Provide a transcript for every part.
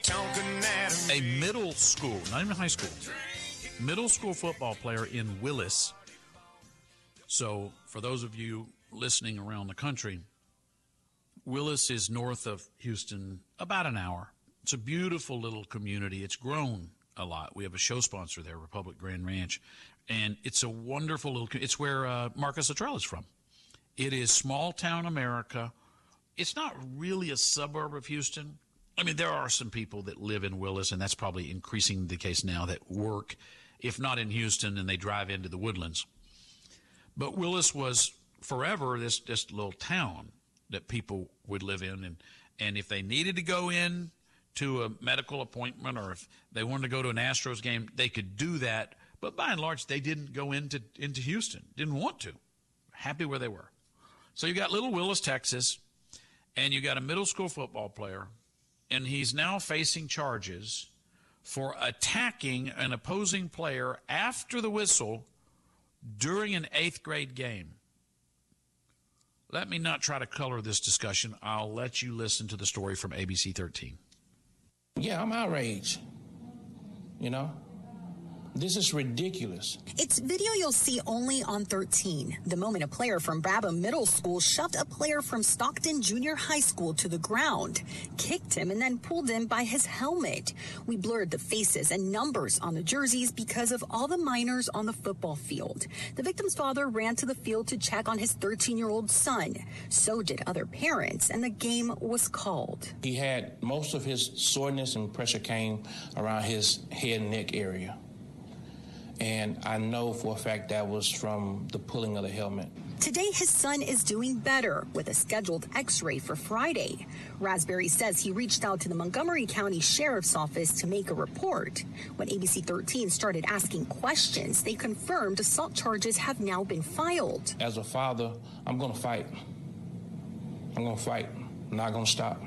A middle school, not even high school, middle school football player in Willis. So for those of you listening around the country, Willis is north of Houston, about an hour. It's a beautiful little community. It's grown a lot. We have a show sponsor there, Republic Grand Ranch, and it's a wonderful little. It's where Marcus Luttrell is from. It is small town America. It's not really a suburb of Houston. I mean, there are some people that live in Willis, and that's probably increasing the case now, that work, if not in Houston, and they drive into the Woodlands. But Willis was forever this little town that people would live in, and if they needed to go in to a medical appointment, or if they wanted to go to an Astros game, they could do that. But by and large, they didn't go into Houston, didn't want to. Happy where they were. So you got little Willis, Texas, and you got a middle school football player, and he's now facing charges for attacking an opposing player after the whistle during an 8th grade game. Let me not try to color this discussion. I'll let you listen to the story from ABC 13. Yeah, I'm outraged. You know? This is ridiculous. It's video you'll see only on 13. The moment a player from Brabham Middle School shoved a player from Stockton Junior High School to the ground, kicked him, and then pulled him by his helmet. We blurred the faces and numbers on the jerseys because of all the minors on the football field. The victim's father ran to the field to check on his 13-year-old son. So did other parents, and the game was called. He had most of his soreness and pressure came around his head and neck area. And I know for a fact that was from the pulling of the helmet. Today, his son is doing better with a scheduled x-ray for Friday. Raspberry says he reached out to the Montgomery County Sheriff's Office to make a report. When ABC 13 started asking questions, they confirmed assault charges have now been filed. As a father, I'm going to fight. I'm going to fight. I'm not going to stop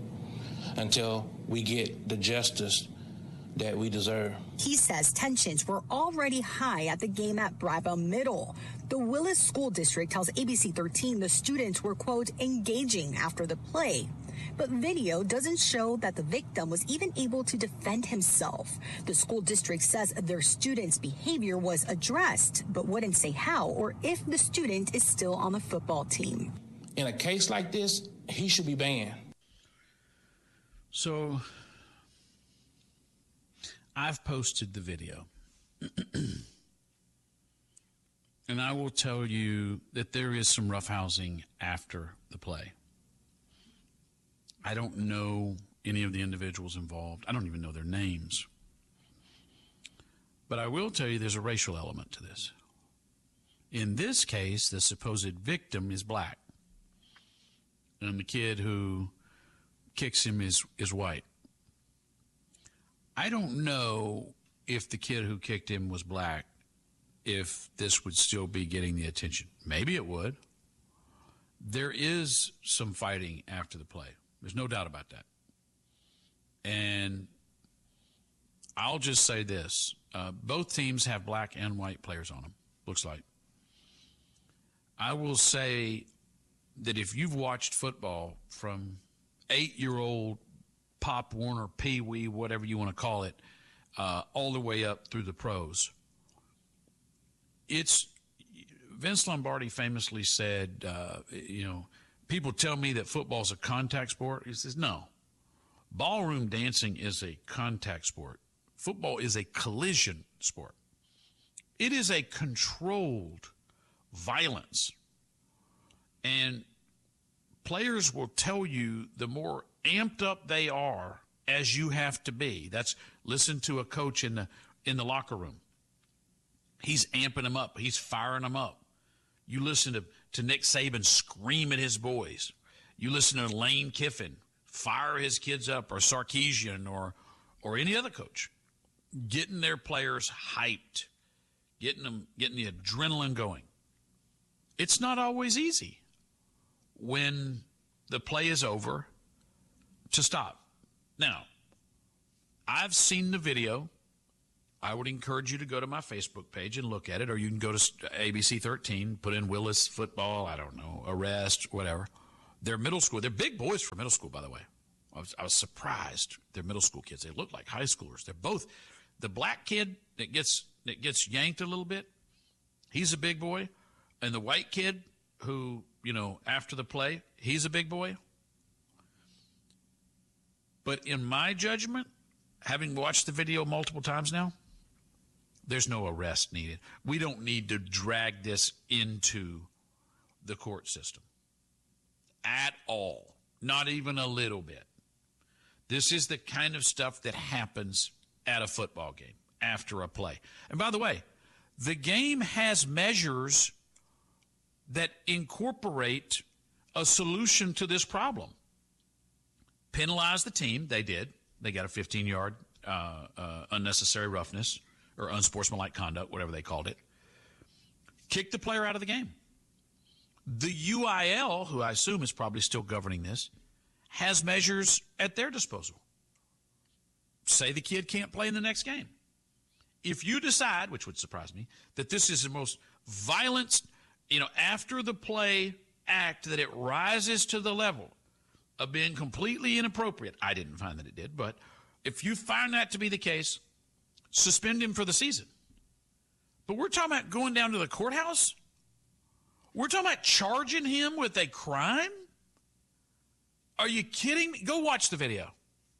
until we get the justice that we deserve. He says tensions were already high at the game at Brabham Middle. The Willis School District tells ABC 13 the students were, quote, engaging after the play. But video doesn't show that the victim was even able to defend himself. The school district says their student's behavior was addressed, but wouldn't say how or if the student is still on the football team. In a case like this, he should be banned. So I've posted the video, and I will tell you that there is some roughhousing after the play. I don't know any of the individuals involved. I don't even know their names. But I will tell you there's a racial element to this. In this case, the supposed victim is black, and the kid who kicks him is white. I don't know if the kid who kicked him was black, if this would still be getting the attention. Maybe it would. There is some fighting after the play. There's no doubt about that. And I'll just say this. Both teams have black and white players on them, looks like. I will say that if you've watched football from 8-year-old Pop Warner, Pee Wee, whatever you want to call it, all the way up through the pros. Vince Lombardi famously said, people tell me that football's a contact sport. He says, no. Ballroom dancing is a contact sport. Football is a collision sport. It is a controlled violence. And players will tell you the more amped up they are as you have to be. Listen to a coach in the locker room. He's amping them up. He's firing them up. You listen to Nick Saban scream at his boys. You listen to Lane Kiffin fire his kids up, or Sarkisian, or any other coach, getting their players hyped, getting the adrenaline going. It's not always easy when the play is over to stop. Now, I've seen the video. I would encourage you to go to my Facebook page and look at it, or you can go to ABC 13, put in Willis football, I don't know, arrest, whatever. They're middle school. They're big boys for middle school, by the way. I was surprised. They're middle school kids. They look like high schoolers. They're both. The black kid that gets yanked a little bit, he's a big boy. And the white kid who, after the play, he's a big boy. But in my judgment, having watched the video multiple times now, there's no arrest needed. We don't need to drag this into the court system at all, not even a little bit. This is the kind of stuff that happens at a football game after a play. And by the way, the game has measures that incorporate a solution to this problem. Penalize the team. They did. They got a 15-yard unnecessary roughness or unsportsmanlike conduct, whatever they called it. Kick the player out of the game. The UIL, who I assume is probably still governing this, has measures at their disposal. Say the kid can't play in the next game. If you decide, which would surprise me, that this is the most violent, after the play act, that it rises to the level of being completely inappropriate. I didn't find that it did, but if you find that to be the case, suspend him for the season. But we're talking about going down to the courthouse? We're talking about charging him with a crime? Are you kidding me? Go watch the video.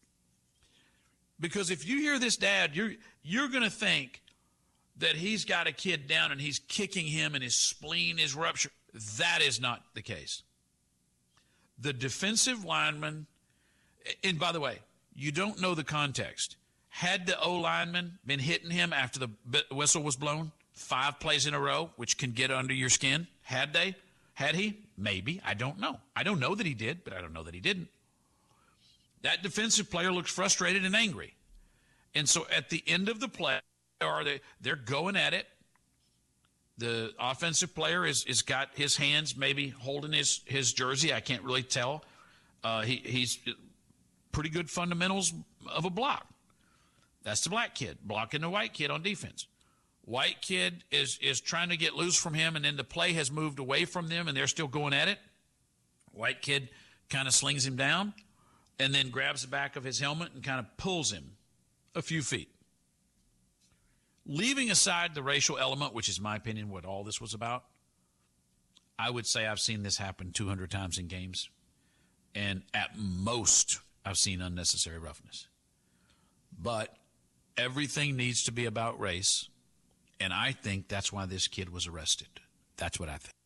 Because if you hear this dad, you're going to think that he's got a kid down and he's kicking him and his spleen is ruptured. That is not the case. The defensive lineman, and by the way, you don't know the context. Had the O-lineman been hitting him after the whistle was blown 5 plays in a row, which can get under your skin? Had he? Maybe. I don't know. I don't know that he did, but I don't know that he didn't. That defensive player looks frustrated and angry. And so at the end of the play, they're going at it. The offensive player is got his hands maybe holding his jersey. I can't really tell. He's pretty good fundamentals of a block. That's the black kid blocking the white kid on defense. White kid is trying to get loose from him, and then the play has moved away from them, and they're still going at it. White kid kind of slings him down and then grabs the back of his helmet and kind of pulls him a few feet. Leaving aside the racial element, which is my opinion what all this was about, I would say I've seen this happen 200 times in games, and at most I've seen unnecessary roughness. But everything needs to be about race, and I think that's why this kid was arrested. That's what I think.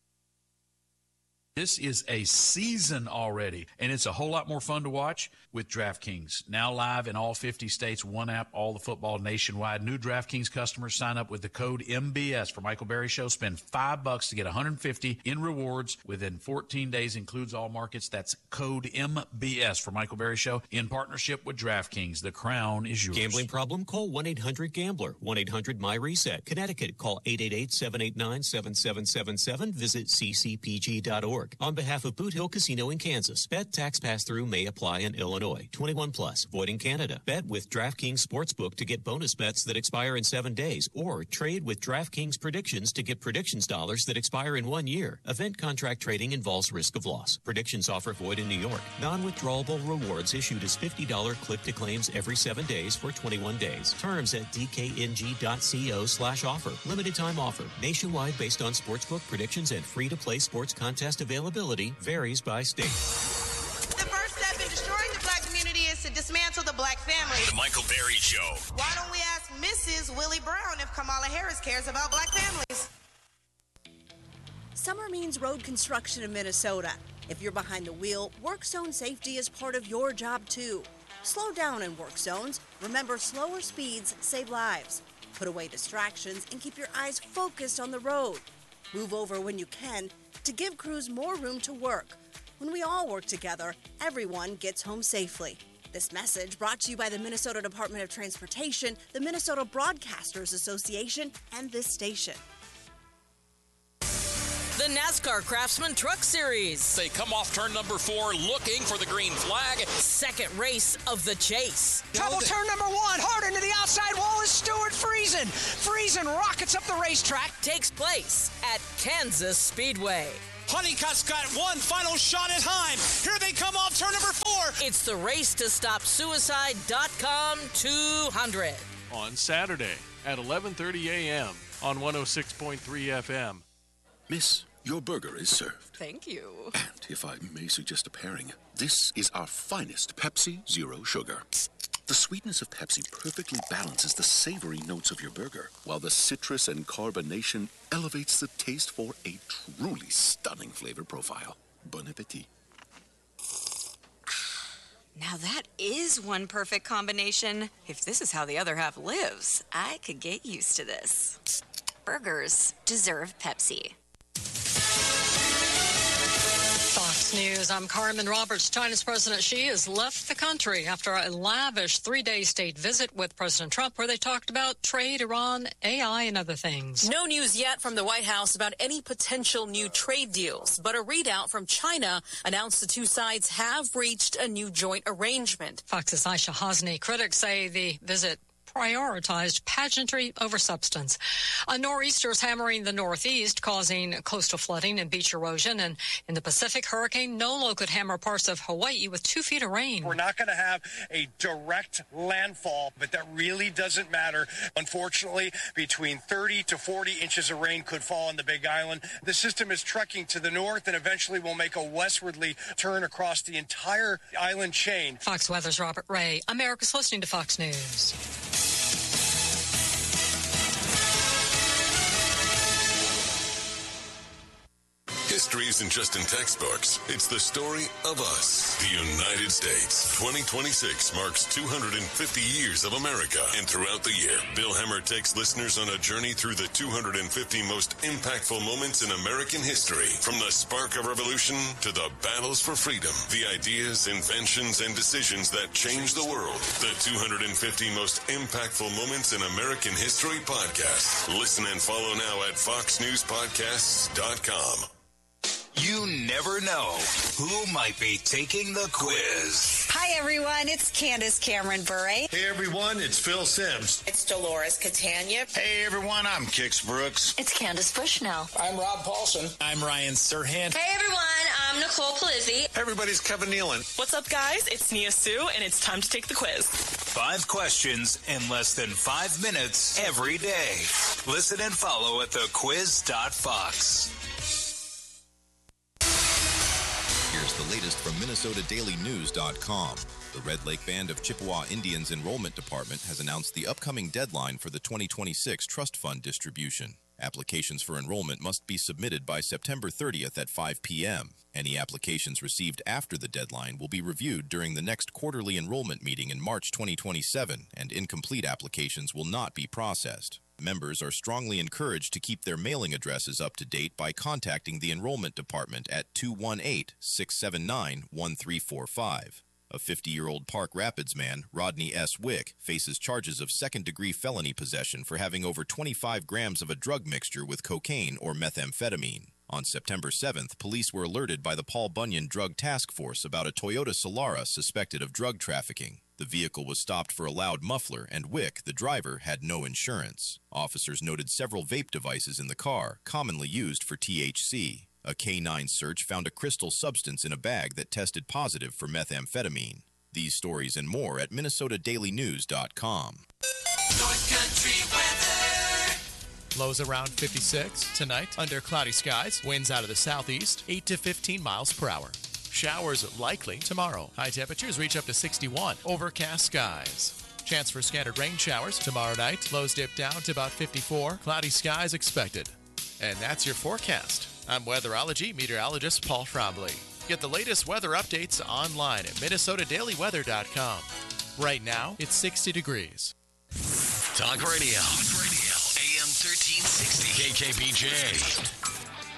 This is a season already, and it's a whole lot more fun to watch with DraftKings. Now live in all 50 states, one app, all the football nationwide. New DraftKings customers sign up with the code MBS for Michael Berry Show. Spend $5 to get $150 in rewards within 14 days. Includes all markets. That's code MBS for Michael Berry Show in partnership with DraftKings. The crown is yours. Gambling problem? Call 1-800-GAMBLER. 1-800-MY-RESET. Connecticut, call 888-789-7777. Visit ccpg.org. On behalf of Boot Hill Casino in Kansas, bet tax pass-through may apply in Illinois. 21 plus, void in Canada. Bet with DraftKings Sportsbook to get bonus bets that expire in 7 days, or trade with DraftKings Predictions to get predictions dollars that expire in 1 year. Event contract trading involves risk of loss. Predictions offer void in New York. Non-withdrawable rewards issued as $50 click-to-claims every 7 days for 21 days. Terms at dkng.co/offer. Limited time offer. Nationwide based on sportsbook predictions and free-to-play sports contest availability varies by state. The first step in destroying the black community is to dismantle the black family. The Michael Berry Show. Why don't we ask Mrs. Willie Brown if Kamala Harris cares about black families? Summer means road construction in Minnesota. If you're behind the wheel, work zone safety is part of your job too. Slow down in work zones. Remember, slower speeds save lives. Put away distractions and keep your eyes focused on the road. Move over when you can to give crews more room to work. When we all work together, everyone gets home safely. This message brought to you by the Minnesota Department of Transportation, the Minnesota Broadcasters Association, and this station. The NASCAR Craftsman Truck Series. They come off turn number 4 looking for the green flag. Second race of the chase. Trouble turn number 1. Hard into the outside wall is Stuart Friesen. Friesen rockets up the racetrack. Takes place at Kansas Speedway. Honeycutt's got one final shot at time. Here they come off turn number 4. It's the Race to Stop Suicide.com 200. On Saturday at 11:30 a.m. on 106.3 FM. Miss, your burger is served. Thank you. And if I may suggest a pairing, this is our finest Pepsi Zero Sugar. The sweetness of Pepsi perfectly balances the savory notes of your burger, while the citrus and carbonation elevates the taste for a truly stunning flavor profile. Bon appetit. Now that is one perfect combination. If this is how the other half lives, I could get used to this. Burgers deserve Pepsi. Fox News, I'm Carmen Roberts. China's President Xi has left the country after a lavish 3-day state visit with President Trump where they talked about trade, Iran, AI, and other things. No news yet from the White House about any potential new trade deals, but a readout from China announced the two sides have reached a new joint arrangement. Fox's Aisha Hasni. Critics say the visit prioritized pageantry over substance. A nor'easter is hammering the Northeast, causing coastal flooding and beach erosion. And in the Pacific, Hurricane Nolo could hammer parts of Hawaii with 2 feet of rain. We're not going to have a direct landfall, but that really doesn't matter. Unfortunately, between 30 to 40 inches of rain could fall on the Big Island. The system is trekking to the north and eventually will make a westwardly turn across the entire island chain. Fox Weather's Robert Ray. America's listening to Fox News. History isn't just in textbooks. It's the story of us, the United States. 2026 marks 250 years of America. And throughout the year, Bill Hemmer takes listeners on a journey through the 250 most impactful moments in American history. From the spark of revolution to the battles for freedom, the ideas, inventions, and decisions that changed the world. The 250 most impactful moments in American history podcast. Listen and follow now at foxnewspodcasts.com. You never know who might be taking the quiz. Hi, everyone. It's Candace Cameron Bure. Hey, everyone. It's Phil Sims. It's Dolores Catania. Hey, everyone. I'm Kix Brooks. It's Candace Bushnell. I'm Rob Paulson. I'm Ryan Serhant. Hey, everyone. I'm Nicole Palizzi. Hey, everybody's Kevin Nealon. What's up, guys? It's Nia Sue, and it's time to take the quiz. 5 questions in less than 5 minutes every day. Listen and follow at thequiz.fox. Here's the latest from MinnesotaDailyNews.com. The Red Lake Band of Chippewa Indians Enrollment Department has announced the upcoming deadline for the 2026 Trust Fund distribution. Applications for enrollment must be submitted by September 30th at 5 p.m. Any applications received after the deadline will be reviewed during the next quarterly enrollment meeting in March 2027, and incomplete applications will not be processed. Members are strongly encouraged to keep their mailing addresses up to date by contacting the Enrollment Department at 218-679-1345. A 50-year-old Park Rapids man, Rodney S. Wick, faces charges of second-degree felony possession for having over 25 grams of a drug mixture with cocaine or methamphetamine. On September 7th, police were alerted by the Paul Bunyan Drug Task Force about a Toyota Solara suspected of drug trafficking. The vehicle was stopped for a loud muffler, and Wick, the driver, had no insurance. Officers noted several vape devices in the car, commonly used for THC. A K9 search found a crystal substance in a bag that tested positive for methamphetamine. These stories and more at MinnesotaDailyNews.com. North Country weather. Lows around 56 tonight under cloudy skies. Winds out of the southeast, 8 to 15 miles per hour. Showers likely tomorrow. High temperatures reach up to 61. Overcast skies. Chance for scattered rain showers tomorrow night. Lows dip down to about 54. Cloudy skies expected. And that's your forecast. I'm weatherology meteorologist Paul Trombley. Get the latest weather updates online at MinnesotaDailyWeather.com. Right now, it's 60 degrees. Talk Radio. AM 1360. KKPJ.